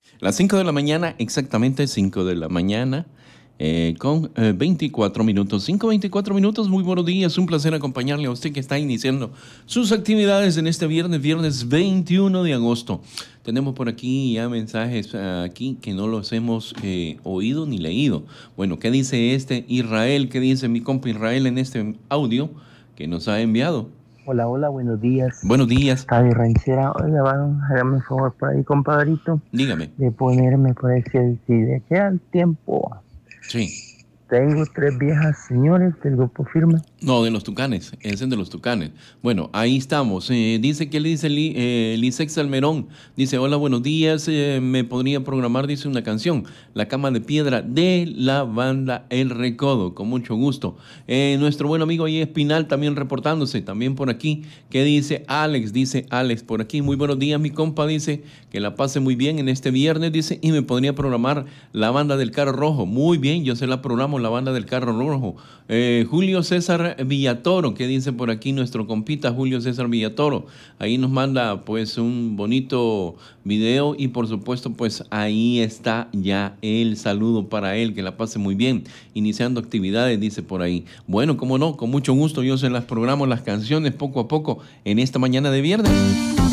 Las 5 de la mañana, exactamente 5 de la mañana, con 24 minutos. 5:24 minutos, muy buenos días. Un placer acompañarle a usted que está iniciando sus actividades en este viernes 21 de agosto. Tenemos por aquí ya mensajes aquí que no los hemos oído ni leído. Bueno, ¿qué dice este Israel? ¿Qué dice mi compa Israel en este audio que nos ha enviado? Hola, hola, buenos días. Buenos días, Javi Ranchera, oiga, hágame un favor por ahí, compadrito, dígame. de ponerme por ahí si de qué al tiempo. Sí. Tengo tres viejas señores del grupo firme. No, de los Tucanes, ese es de los Tucanes. Bueno, ahí estamos. Dice que le dice Lisex Salmerón. Dice, hola, buenos días. Me podría programar, dice, una canción, La Cama de Piedra, de la banda El Recodo, con mucho gusto. Nuestro buen amigo ahí Espinal también reportándose, también por aquí. ¿Qué dice Alex por aquí. Muy buenos días, mi compa, dice, que la pase muy bien en este viernes, dice, y me podría programar la banda del Carro Rojo. Muy bien, yo se la programo, la banda del Carro Rojo. Julio César Villatoro, que dice por aquí nuestro compita Julio César Villatoro. Ahí nos manda pues un bonito video y por supuesto pues ahí está ya el saludo para él, que la pase muy bien, iniciando actividades, dice por ahí. Bueno, como no, con mucho gusto yo se las programo las canciones poco a poco en esta mañana de viernes.